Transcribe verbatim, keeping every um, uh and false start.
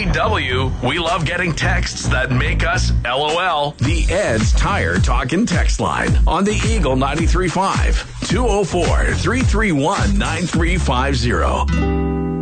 W, we love getting texts that make us LOL. The Ed's Tire Talkin' text line on the Eagle ninety-three point five, two oh four, three three one, nine three five zero.